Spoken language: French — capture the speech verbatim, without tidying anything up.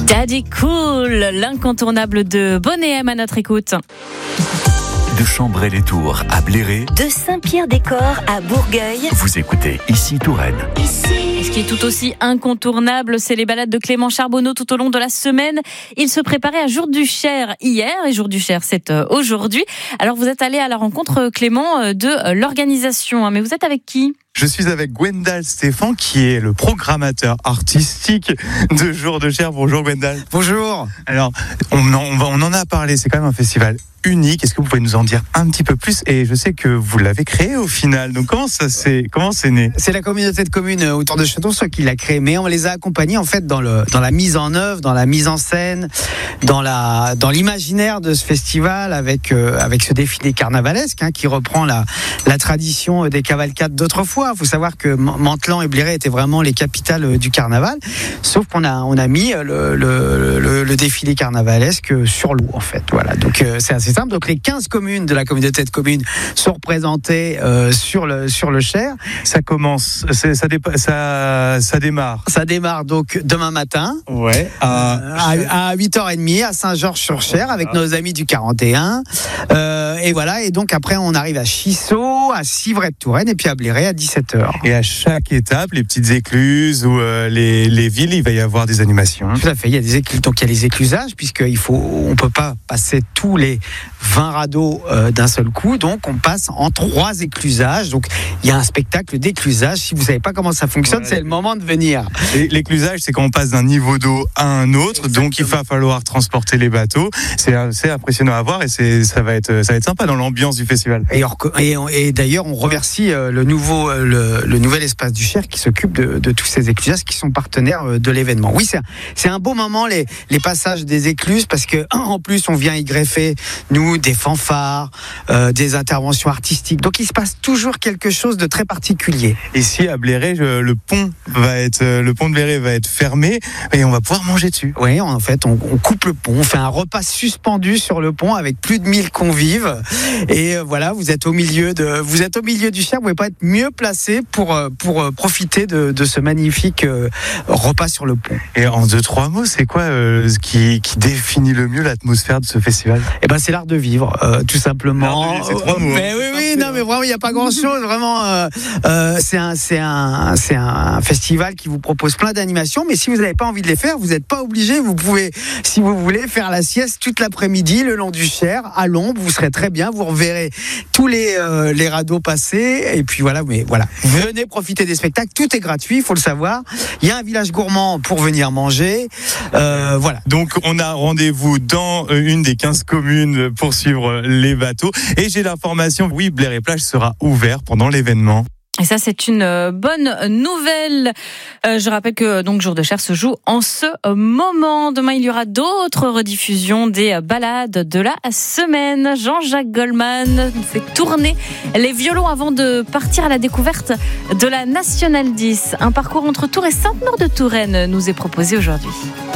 Daddy Cool, l'incontournable de Bonnet M à notre écoute. De Chambray-les-Tours à Bléré, de Saint-Pierre-des-Corps à Bourgueil. Vous écoutez Ici Touraine. Et ce qui est tout aussi incontournable, c'est les balades de Clément Charbonneau tout au long de la semaine. Il se préparait à Jour du Cher hier, et Jour du Cher c'est aujourd'hui. Alors vous êtes allé à la rencontre, Clément, de l'organisation, mais vous êtes avec qui ? Je suis avec Gwendal Stéphane, qui est le programmateur artistique de Jour de Cher. Bonjour Gwendal. Bonjour. Alors, on en, on, va, on en a parlé, c'est quand même un festival unique. Est-ce que vous pouvez nous en dire un petit peu plus ? Et je sais que vous l'avez créé au final. Donc comment ça c'est comment c'est né ? C'est la communauté de communes autour de Château-Soix qui l'a créé, mais on les a accompagnés en fait dans le dans la mise en œuvre, dans la mise en scène, dans la dans l'imaginaire de ce festival avec euh, avec ce défilé carnavalesque hein, qui reprend la la tradition des cavalcades d'autrefois. Il faut savoir que Mantelan et Bléré étaient vraiment les capitales du carnaval, sauf qu'on a on a mis le le, le, le défilé carnavalesque sur l'eau en fait. Voilà, donc euh, c'est assez simple. Donc les quinze communes de la communauté de communes sont représentées euh, sur le sur le Cher. Ça commence, c'est, ça, dépa- ça ça démarre. Ça démarre donc demain matin. Ouais. À, euh, à, à huit heures trente à Saint-Georges-sur-Cher avec nos amis du quarante et un. Euh, et voilà. Et donc après on arrive à Chissot, à Civray-de-Touraine et puis à Bléré à dix-sept heures. Et à chaque étape, les petites écluses ou euh, les les villes, il va y avoir des animations. Tout à fait. Il y a des écluses. Donc il y a les éclusages puisqu'il faut, on peut pas passer tous les vingt radeaux euh, d'un seul coup, donc on passe en trois éclusages. Donc il y a un spectacle d'éclusage. Si vous savez pas comment ça fonctionne, ouais, c'est le moment de venir. Et l'éclusage, c'est quand on passe d'un niveau d'eau à un autre. Exactement. Donc il va falloir transporter les bateaux. C'est c'est impressionnant à voir et c'est ça va être ça va être sympa dans l'ambiance du festival. Et, et, et d'ailleurs on remercie euh, le nouveau euh, le, le nouvel espace du Cher qui s'occupe de, de tous ces éclusages qui sont partenaires euh, de l'événement. Oui, c'est un, c'est un beau moment les les passages des écluses parce que en plus on vient y greffer nous des fanfares, euh, des interventions artistiques. Donc il se passe toujours quelque chose de très particulier. Ici à Bléré, le pont va être, le pont de Bléré va être fermé et on va pouvoir manger dessus. Oui, en fait, on, on coupe le pont, on fait un repas suspendu sur le pont avec plus de mille convives. Et euh, voilà, vous êtes au milieu de, vous êtes au milieu du Cher. Vous ne pouvez pas être mieux placé pour pour profiter de, de ce magnifique euh, repas sur le pont. Et en deux trois mots, c'est quoi euh, ce qui, qui définit le mieux l'atmosphère de ce festival ? Eh ben, c'est l'art de vivre. Euh, tout simplement. Non, c'est trois mots. Mais oui, oui, non, mais vraiment, il n'y a pas grand-chose. Vraiment, euh, euh, c'est un, c'est un, c'est un festival qui vous propose plein d'animations. Mais si vous n'avez pas envie de les faire, vous n'êtes pas obligé. Vous pouvez, si vous voulez, faire la sieste toute l'après-midi le long du Cher, à l'ombre. Vous serez très bien. Vous reverrez tous les, euh, les radeaux passer. Et puis voilà, mais voilà. Venez profiter des spectacles. Tout est gratuit, il faut le savoir. Il y a un village gourmand pour venir manger. Euh, voilà. Donc, on a rendez-vous dans une des quinze communes pour suivre les bateaux. Et j'ai l'information, oui, Bléré-Plage sera ouvert pendant l'événement. Et ça, c'est une bonne nouvelle. Euh, je rappelle que donc Jour de Cher se joue en ce moment. Demain, il y aura d'autres rediffusions des balades de la semaine. Jean-Jacques Goldman fait tourner les violons avant de partir à la découverte de la Nationale dix. Un parcours entre Tours et Sainte-Maure de Touraine nous est proposé aujourd'hui.